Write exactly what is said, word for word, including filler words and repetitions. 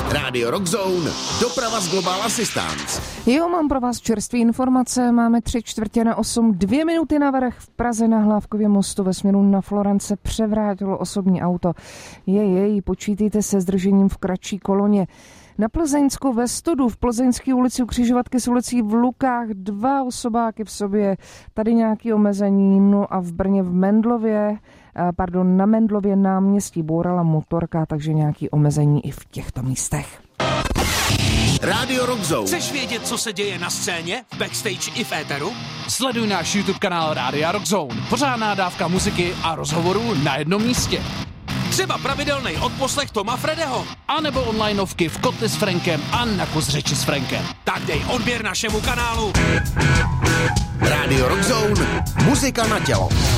Rádio Rockzone, doprava z Global Assistance. Jo, mám pro vás čerstvé informace, máme tři čtvrtě na osm, dvě minuty na vrch v Praze na Hlávkově mostu ve směru na Florence převrátilo osobní auto. Jej, jej, počítejte se zdržením v kratší koloně. Na Plzeňsku ve Studu v Plzeňské ulici u křižovatky s ulicí v Lukách dva osobáky v sobě, tady nějaké omezení, no a v Brně v Mendlově, pardon, na Mendlově náměstí bourala motorka, takže nějaké omezení i v těchto místech. Rádio Rockzone. Chceš vědět, co se děje na scéně, v backstage i v éteru? Sleduj náš YouTube kanál Rádia Rockzone. Pořádná dávka muziky a rozhovorů na jednom místě. Třeba pravidelný odposlech Toma Fredeho. A nebo onlineovky v Kotli s Frankem a na kus řeči s Frankem. Tak dej odběr našemu kanálu. Rádio Rockzone. Muzika na tělo.